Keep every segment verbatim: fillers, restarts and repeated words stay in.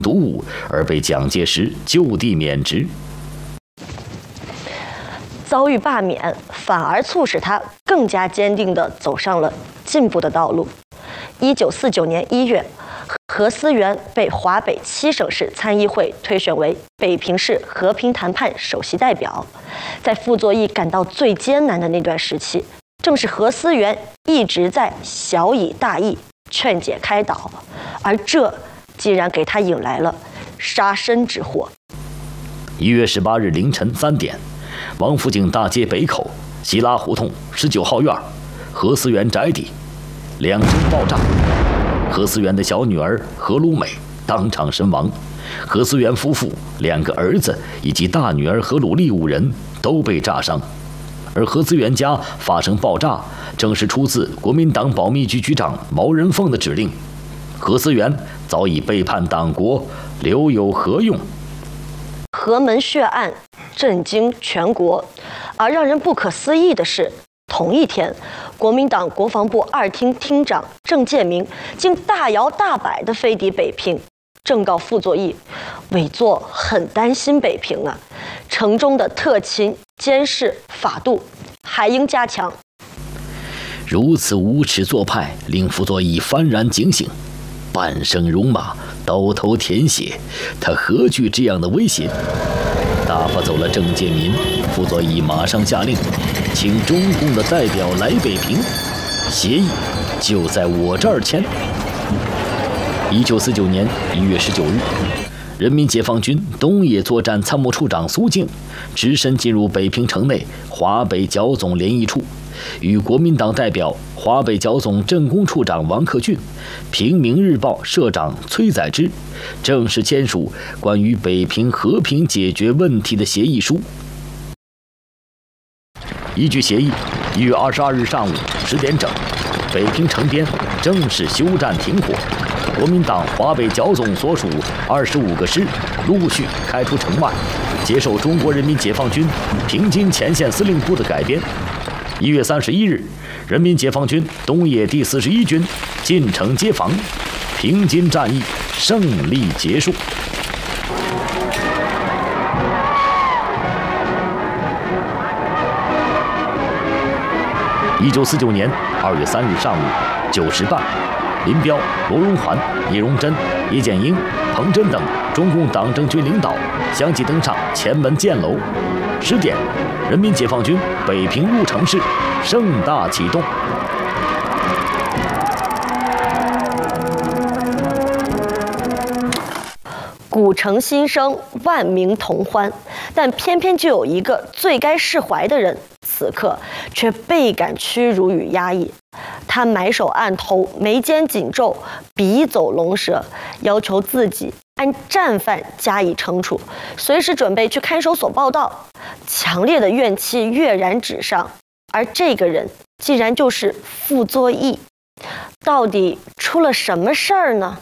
毒武而被蒋介石就地免职。 遭遇罢免，反而促使他更加坚定地走上了进步的道路。一九四九年一月，何思源被华北七省市参议会推选为北平市和平谈判首席代表。在傅作义感到最艰难的那段时期，正是何思源一直在小以大义，劝解开导，而这竟然给他引来了杀身之祸。 一月十八日凌晨三点，王府井大街北口希拉胡同十九号院何思源宅邸两声爆炸，何思源的小女儿何鲁美当场身亡，何思源夫妇两个儿子以及大女儿何鲁丽五人都被炸伤。而何思源家发生爆炸，正是出自国民党保密局局长毛人凤的指令。何思源早已背叛党国，留有何用？ 何门血案震惊全国，而让人不可思议的是，同一天，国民党国防部二厅厅长郑介民竟大摇大摆地飞抵北平，正告傅作义，委座很担心北平啊，城中的特勤、监视、法度还应加强。 如此无耻做派，令傅作义幡然警醒。半生戎马，刀头舔血，他何惧这样的威胁？打发走了郑介民，傅作义马上下令，请中共的代表来北平，协议就在我这儿签。一九四九年一月十九日，人民解放军东野作战参谋处长苏静只身进入北平城内华北剿总联谊处，与国民党代表华北剿总政工处长王克俊、平民日报社长崔载之正式签署关于北平和平解决问题的协议书。依据协议，一月二十二日上午十点整，北平城边正式休战停火。国民党华北剿总所属二十五个师陆续开出城外，接受中国人民解放军平津前线司令部的改编。一月三十一日，人民解放军东野第四十一军进城接防，平津战役胜利结束。一九四九年二月三日上午九时半，林彪、罗荣桓、叶荣臻、叶剑英、彭真等中共党政军领导相继登上前门箭楼。十点，人民解放军北平入城式盛大启动。 古城新生，万民同欢，但偏偏就有一个最该释怀的人，此刻却倍感屈辱与压抑。他埋首案头，眉间紧皱，笔走龙蛇，要求自己按战犯加以惩处，随时准备去看守所报到。强烈的怨气跃然纸上，而这个人竟然就是傅作义。到底出了什么事儿呢？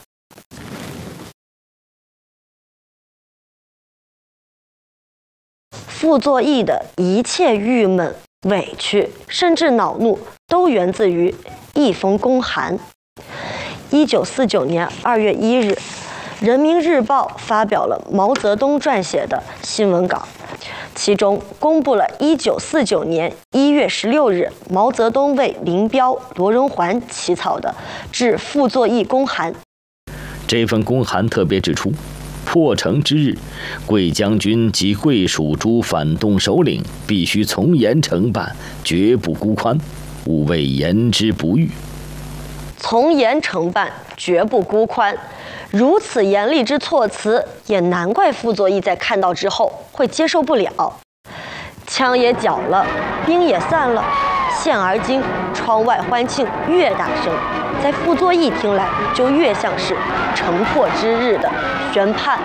傅作义的一切郁闷、委屈，甚至恼怒，都源自于一封公函。一九四九年二月一日，《人民日报》发表了毛泽东撰写的新闻稿，其中公布了一九四九年一月十六日毛泽东为林彪、罗荣桓起草的致傅作义公函。 这份公函特别指出，破城之日，贵将军及贵属诸反动首领必须从严惩办，绝不孤宽，勿谓言之不预。 从严惩办，绝不孤宽，如此严厉之措辞，也难怪傅作义在看到之后会接受不了。枪也缴了，兵也散了，现而今窗外欢庆越大声，在傅作义听来就越像是城破之日的宣判。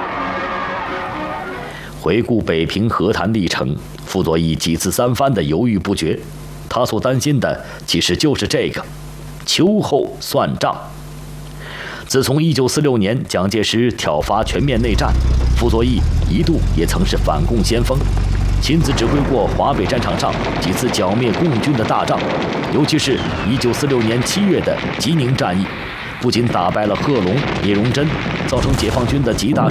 回顾北平和谈历程，傅作义几次三番的犹豫不决，他所担心的其实就是这个秋后算账。自从一九四六年蒋介石挑发全面内战，傅作义一度也曾是反共先锋，亲自指挥过华北战场上几次剿灭共军的大仗，尤其是一九四六年七月的吉宁战役，不仅打败了贺龙、叶荣臻，造成解放军的极大